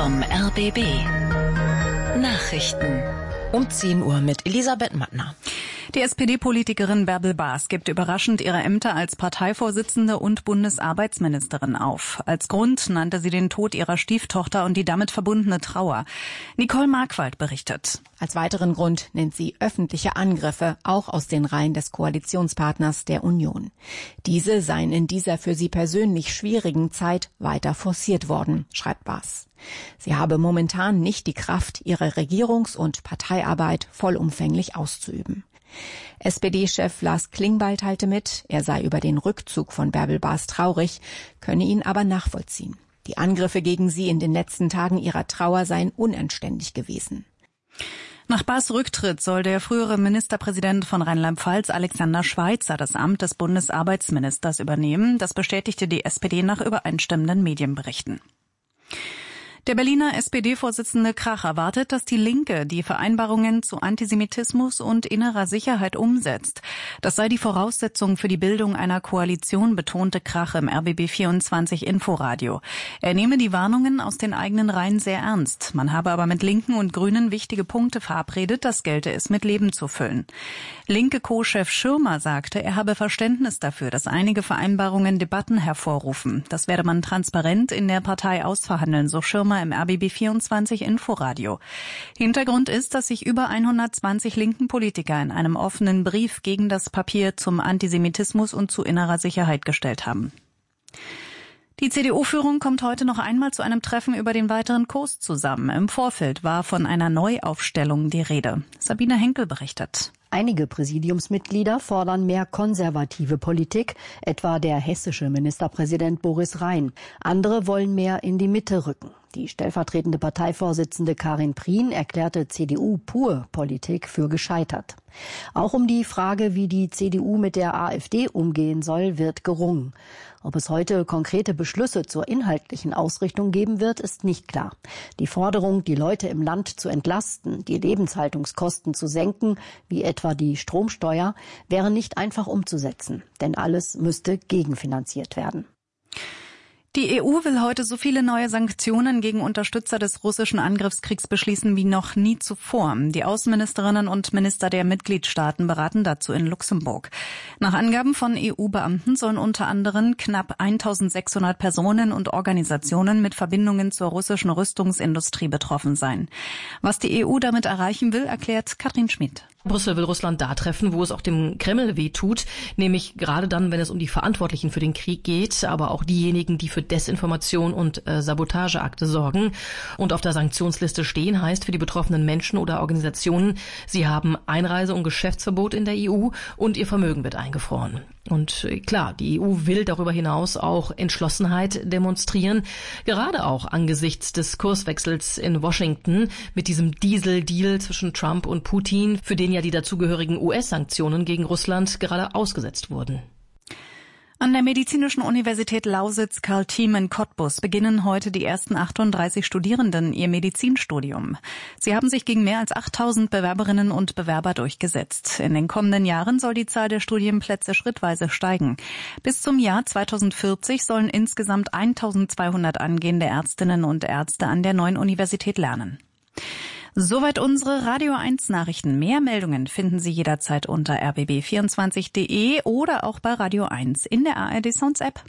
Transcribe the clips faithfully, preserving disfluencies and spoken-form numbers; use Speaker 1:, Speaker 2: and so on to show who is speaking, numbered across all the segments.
Speaker 1: vom R B B. Nachrichten.
Speaker 2: Um zehn Uhr mit Elisabeth Mattner.
Speaker 3: Die S P D-Politikerin Bärbel Baas gibt überraschend ihre Ämter als Parteivorsitzende und Bundesarbeitsministerin auf. Als Grund nannte sie den Tod ihrer Stieftochter und die damit verbundene Trauer. Nicole Markwald berichtet.
Speaker 2: Als weiteren Grund nennt sie öffentliche Angriffe, auch aus den Reihen des Koalitionspartners der Union. Diese seien in dieser für sie persönlich schwierigen Zeit weiter forciert worden, schreibt Baas. Sie habe momentan nicht die Kraft, ihre Regierungs- und Parteiarbeit vollumfänglich auszuüben. S P D-Chef Lars Klingbeil teilte mit, er sei über den Rückzug von Bärbel Baas traurig, könne ihn aber nachvollziehen. Die Angriffe gegen sie in den letzten Tagen ihrer Trauer seien unanständig gewesen.
Speaker 3: Nach Baas Rücktritt soll der frühere Ministerpräsident von Rheinland-Pfalz, Alexander Schweitzer, das Amt des Bundesarbeitsministers übernehmen. Das bestätigte die S P D nach übereinstimmenden Medienberichten. Der Berliner S P D-Vorsitzende Krach erwartet, dass die Linke die Vereinbarungen zu Antisemitismus und innerer Sicherheit umsetzt. Das sei die Voraussetzung für die Bildung einer Koalition, betonte Krach im R B B vierundzwanzig Inforadio. Er nehme die Warnungen aus den eigenen Reihen sehr ernst. Man habe aber mit Linken und Grünen wichtige Punkte verabredet, das gelte es mit Leben zu füllen. Linke Co-Chef Schirmer sagte, er habe Verständnis dafür, dass einige Vereinbarungen Debatten hervorrufen. Das werde man transparent in der Partei ausverhandeln, so Schirmer im R B B vierundzwanzig Inforadio. Hintergrund ist, dass sich über hundertzwanzig linken Politiker in einem offenen Brief gegen das Papier zum Antisemitismus und zu innerer Sicherheit gestellt haben. Die C D U-Führung kommt heute noch einmal zu einem Treffen über den weiteren Kurs zusammen. Im Vorfeld war von einer Neuaufstellung die Rede. Sabine Henkel berichtet.
Speaker 4: Einige Präsidiumsmitglieder fordern mehr konservative Politik, etwa der hessische Ministerpräsident Boris Rhein. Andere wollen mehr in die Mitte rücken. Die stellvertretende Parteivorsitzende Karin Prien erklärte C D U-Pur-Politik für gescheitert. Auch um die Frage, wie die C D U mit der AfD umgehen soll, wird gerungen. Ob es heute konkrete Beschlüsse zur inhaltlichen Ausrichtung geben wird, ist nicht klar. Die Forderung, die Leute im Land zu entlasten, die Lebenshaltungskosten zu senken, wie etwa die Stromsteuer, wäre nicht einfach umzusetzen, denn alles müsste gegenfinanziert werden.
Speaker 3: Die E U will heute so viele neue Sanktionen gegen Unterstützer des russischen Angriffskriegs beschließen wie noch nie zuvor. Die Außenministerinnen und Minister der Mitgliedstaaten beraten dazu in Luxemburg. Nach Angaben von E U-Beamten sollen unter anderem knapp eintausendsechshundert Personen und Organisationen mit Verbindungen zur russischen Rüstungsindustrie betroffen sein. Was die E U damit erreichen will, erklärt Katrin Schmid.
Speaker 5: Brüssel will Russland da treffen, wo es auch dem Kreml wehtut, nämlich gerade dann, wenn es um die Verantwortlichen für den Krieg geht, aber auch diejenigen, die für Desinformation und äh, Sabotageakte sorgen. Und auf der Sanktionsliste stehen heißt für die betroffenen Menschen oder Organisationen, sie haben Einreise- und Geschäftsverbot in der E U und ihr Vermögen wird eingefroren. Und äh, klar, die E U will darüber hinaus auch Entschlossenheit demonstrieren, gerade auch angesichts des Kurswechsels in Washington mit diesem Diesel-Deal zwischen Trump und Putin, für den ja die dazugehörigen U S-Sanktionen gegen Russland gerade ausgesetzt wurden.
Speaker 3: An der Medizinischen Universität Lausitz-Karl-Thiem in Cottbus beginnen heute die ersten achtunddreißig Studierenden ihr Medizinstudium. Sie haben sich gegen mehr als achttausend Bewerberinnen und Bewerber durchgesetzt. In den kommenden Jahren soll die Zahl der Studienplätze schrittweise steigen. Bis zum Jahr zweitausendvierzig sollen insgesamt eintausendzweihundert angehende Ärztinnen und Ärzte an der neuen Universität lernen. Soweit unsere Radio eins Nachrichten. Mehr Meldungen finden Sie jederzeit unter r b b vierundzwanzig punkt d e oder auch bei Radio eins in der A R D Sounds App.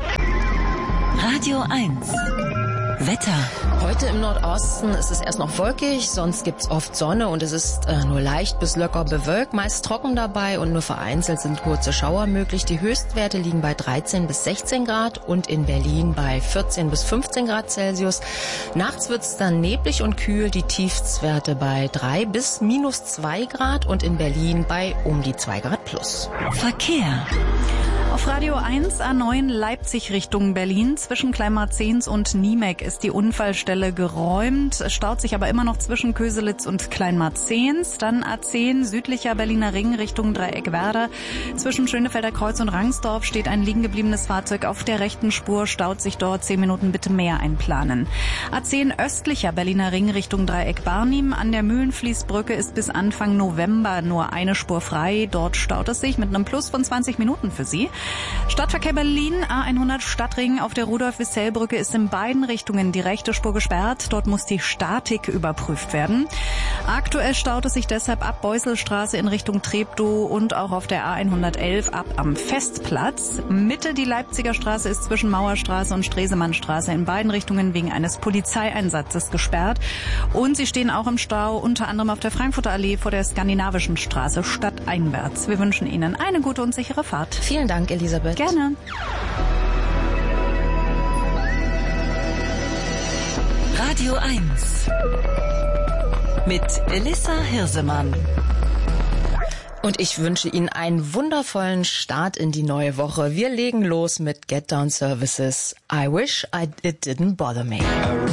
Speaker 1: Radio eins. Wetter.
Speaker 2: Heute im Nordosten ist es erst noch wolkig, sonst gibt's oft Sonne und es ist äh, nur leicht bis locker bewölkt, meist trocken dabei und nur vereinzelt sind kurze Schauer möglich. Die Höchstwerte liegen bei dreizehn bis sechzehn Grad und in Berlin bei vierzehn bis fünfzehn Grad Celsius. Nachts wird's dann neblig und kühl, die Tiefstwerte bei drei bis minus zwei Grad und in Berlin bei um die zwei Grad plus.
Speaker 1: Verkehr.
Speaker 3: Auf Radio eins A neun Leipzig Richtung Berlin. Zwischen Kleinmarzens und Niemek ist die Unfallstelle geräumt. Es staut sich aber immer noch zwischen Köselitz und Kleinmarzens. Dann A zehn südlicher Berliner Ring Richtung Dreieckwerder. Zwischen Schönefelder Kreuz und Rangsdorf steht ein liegen gebliebenes Fahrzeug auf der rechten Spur. Staut sich dort zehn Minuten bitte mehr einplanen. A zehn östlicher Berliner Ring Richtung Dreieck Barnim. An der Mühlenfließbrücke ist bis Anfang November nur eine Spur frei. Dort staut es sich mit einem Plus von zwanzig Minuten für Sie. Stadtverkehr Berlin, A hundert Stadtring auf der Rudolf-Wissell-Brücke ist in beiden Richtungen die rechte Spur gesperrt. Dort muss die Statik überprüft werden. Aktuell staut es sich deshalb ab Beuselstraße in Richtung Treptow und auch auf der A hundertelf ab am Festplatz. Mitte die Leipziger Straße ist zwischen Mauerstraße und Stresemannstraße in beiden Richtungen wegen eines Polizeieinsatzes gesperrt. Und sie stehen auch im Stau, unter anderem auf der Frankfurter Allee vor der Skandinavischen Straße stadteinwärts. Wir wünschen Ihnen eine gute und sichere Fahrt.
Speaker 2: Vielen Dank, Elisabeth.
Speaker 3: Gerne.
Speaker 1: Radio eins mit Elissa Hirsemann.
Speaker 2: Und ich wünsche Ihnen einen wundervollen Start in die neue Woche. Wir legen los mit Get Down Services. I wish I, it didn't bother me.